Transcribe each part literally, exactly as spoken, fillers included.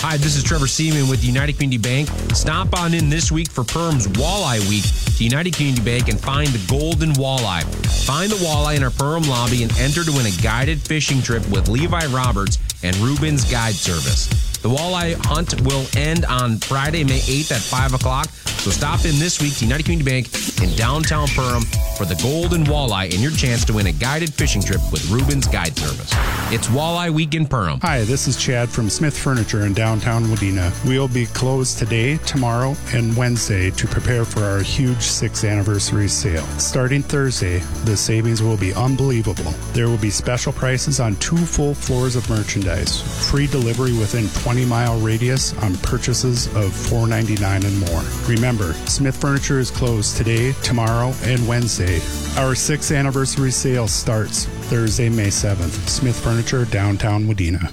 Hi, this is Trevor Seaman with United Community Bank. Stop on in this week for Perm's Walleye Week to United Community Bank and find the golden walleye. Find the walleye in our Perm lobby and enter to win a guided fishing trip with Levi Roberts and Rubens Guide Service. The walleye hunt will end on Friday, May eighth at five o'clock. So stop in this week to United Community Bank in downtown Perham for the golden walleye and your chance to win a guided fishing trip with Rubens Guide Service. It's Walleye Week in Perham. Hi, this is Chad from Smith Furniture in downtown Wadena. We'll be closed today, tomorrow, and Wednesday to prepare for our huge sixth anniversary sale. Starting Thursday, the savings will be unbelievable. There will be special prices on two full floors of merchandise, free delivery within twenty mile radius on purchases of four ninety-nine and more. Remember, Smith Furniture is closed today, tomorrow, and Wednesday. Our sixth anniversary sale starts Thursday, May seventh. Smith Furniture, downtown Wadena.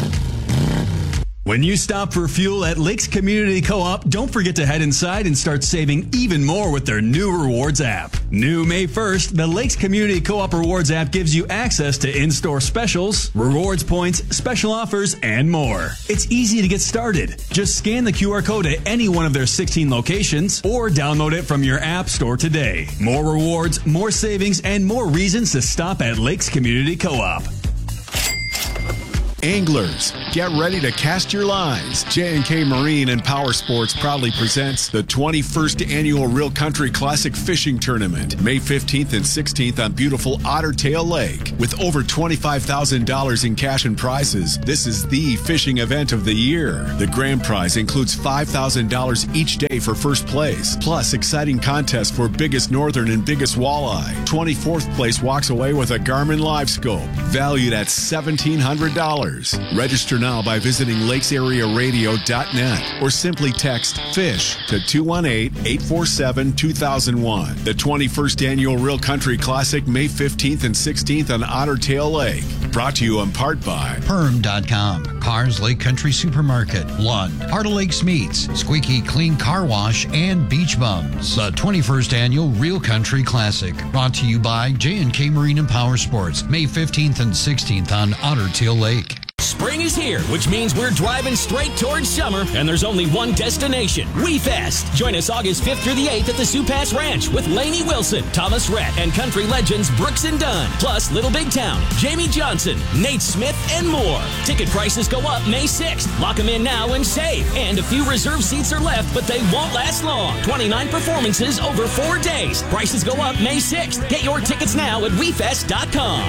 When you stop for fuel at Lakes Community Co-op, don't forget to head inside and start saving even more with their new Rewards app. New May first, the Lakes Community Co-op Rewards app gives you access to in-store specials, rewards points, special offers, and more. It's easy to get started. Just scan the Q R code at any one of their sixteen locations or download it from your app store today. More rewards, more savings, and more reasons to stop at Lakes Community Co-op. Anglers, get ready to cast your lines. J and K Marine and Power Sports proudly presents the twenty-first Annual Real Country Classic Fishing Tournament, May fifteenth and sixteenth on beautiful Otter Tail Lake. With over twenty-five thousand dollars in cash and prizes, this is the fishing event of the year. The grand prize includes five thousand dollars each day for first place, plus exciting contests for biggest northern and biggest walleye. twenty-fourth place walks away with a Garmin Live Scope, valued at seventeen hundred dollars. Register now by visiting lakes area radio dot net or simply text FISH to two one eight, eight four seven, two thousand one. The twenty-first Annual Real Country Classic, May fifteenth and sixteenth on Otter Tail Lake. Brought to you in part by Perm dot com, Cars Lake Country Supermarket, Lund, Heart of Lakes Meats, Squeaky Clean Car Wash, and Beach Bums. The twenty-first Annual Real Country Classic, brought to you by J and K Marine and Power Sports, May fifteenth and sixteenth on Otter Tail Lake. Spring is here, which means we're driving straight towards summer, and there's only one destination, WeFest. Join us August fifth through the eighth at the Sioux Pass Ranch with Lainey Wilson, Thomas Rhett, and country legends Brooks and Dunn, plus Little Big Town, Jamie Johnson, Nate Smith, and more. Ticket prices go up May sixth. Lock them in now and save. And a few reserved seats are left, but they won't last long. twenty-nine performances over four days. Prices go up May sixth. Get your tickets now at we fest dot com.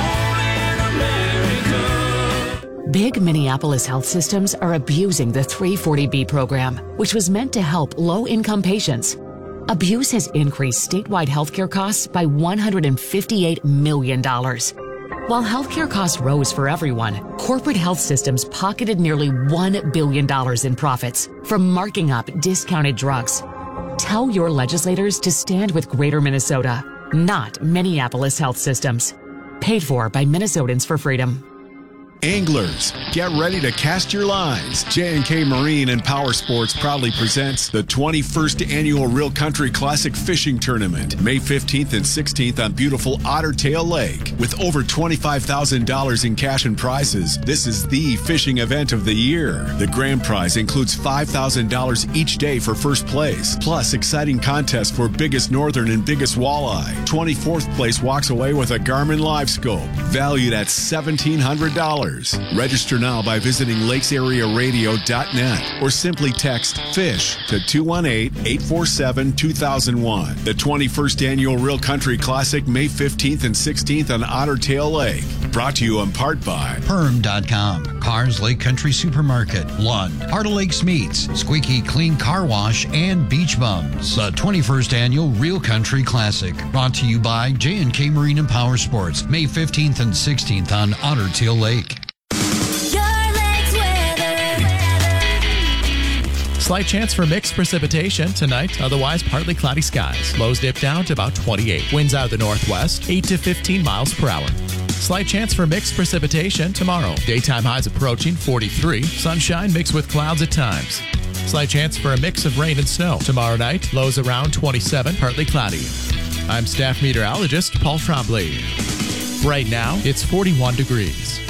Big Minneapolis health systems are abusing the three forty B program, which was meant to help low-income patients. Abuse has increased statewide healthcare costs by one hundred fifty-eight million dollars. While healthcare costs rose for everyone, corporate health systems pocketed nearly one billion dollars in profits from marking up discounted drugs. Tell your legislators to stand with Greater Minnesota, not Minneapolis health systems. Paid for by Minnesotans for Freedom. Anglers, get ready to cast your lines. J and K Marine and Power Sports proudly presents the twenty-first Annual Real Country Classic Fishing Tournament, May fifteenth and sixteenth on beautiful Otter Tail Lake. With over twenty-five thousand dollars in cash and prizes, this is the fishing event of the year. The grand prize includes five thousand dollars each day for first place, plus exciting contests for biggest northern and biggest walleye. twenty-fourth place walks away with a Garmin Live Scope, valued at seventeen hundred dollars. Register now by visiting lakes area radio dot net or simply text FISH to two one eight, eight four seven, two thousand one. The twenty-first Annual Real Country Classic, May fifteenth and sixteenth on Otter Tail Lake. Brought to you in part by Perm dot com, Cars Lake Country Supermarket, Lund, Heart of Lakes Meats, Squeaky Clean Car Wash, and Beach Bums. The twenty-first Annual Real Country Classic, brought to you by J and K Marine and Power Sports, May fifteenth and sixteenth on Otter Tail Lake. Slight chance for mixed precipitation tonight, otherwise partly cloudy skies. Lows dip down to about twenty-eight. Winds out of the northwest, eight to fifteen miles per hour. Slight chance for mixed precipitation tomorrow. Daytime highs approaching forty-three. Sunshine mixed with clouds at times. Slight chance for a mix of rain and snow. Tomorrow night, lows around twenty-seven, partly cloudy. I'm staff meteorologist Paul Trombley. Right now, it's forty-one degrees.